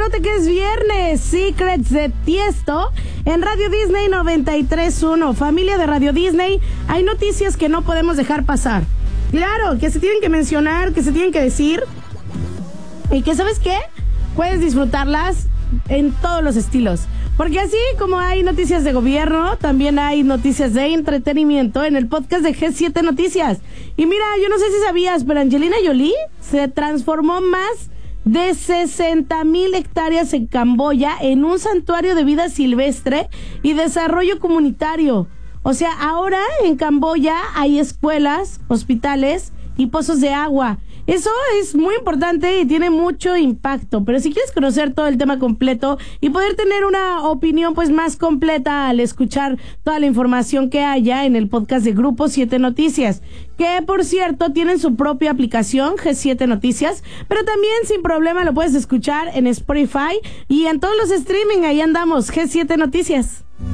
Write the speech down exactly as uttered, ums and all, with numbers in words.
nota que es viernes. Secrets de Tiesto en Radio Disney noventa y tres punto uno. Familia de Radio Disney, hay noticias que no podemos dejar pasar. Claro, que se tienen que mencionar, que se tienen que decir. Y que, ¿sabes qué? Puedes disfrutarlas en todos los estilos. Porque así como hay noticias de gobierno, también hay noticias de entretenimiento en el podcast de G siete Noticias. Y mira, yo no sé si sabías, pero Angelina Jolie se transformó más de sesenta mil hectáreas en Camboya en un santuario de vida silvestre y desarrollo comunitario. O sea, ahora en Camboya hay escuelas, hospitales y pozos de agua. Eso es muy importante y tiene mucho impacto, pero si quieres conocer todo el tema completo y poder tener una opinión pues más completa al escuchar toda la información que haya en el podcast de Grupo siete Noticias, que por cierto tienen su propia aplicación G siete Noticias, pero también sin problema lo puedes escuchar en Spotify y en todos los streaming, ahí andamos, G siete Noticias.